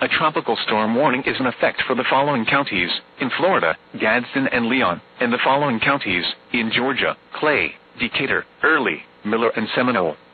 A tropical storm warning is in effect for the following counties: in Florida, Gadsden and Leon; in the following counties: in Georgia, Clay, Decatur, Early, Miller and Seminole.